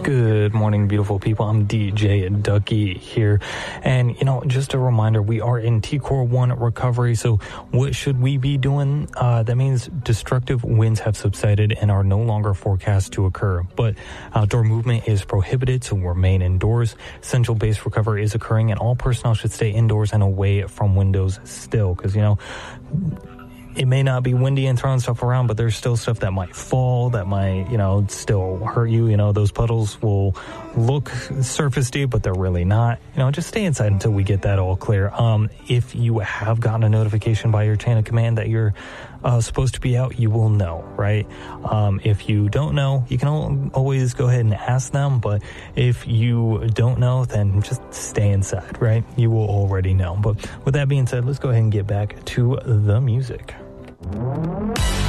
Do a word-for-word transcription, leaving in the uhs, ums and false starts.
Good morning, beautiful people. I'm D J Ducky here. And, you know, just a reminder, we are in T Core one recovery. So what should we be doing? Uh, that means destructive winds have subsided and are no longer forecast to occur. But outdoor movement is prohibited, so remain indoors. Essential base recovery is occurring, and all personnel should stay indoors and away from windows still. Because, you know, it may not be windy and throwing stuff around, but there's still stuff that might fall, that might, you know, still hurt you. You know, those puddles will look surface deep, but they're really not. You know, just stay inside until we get that all clear. Um, if you have gotten a notification by your chain of command that you're uh, supposed to be out, you will know, right? Um, if you don't know, you can al- always go ahead and ask them, but if you don't know, then just stay inside, right? You will already know. But with that being said, let's go ahead and get back to the music.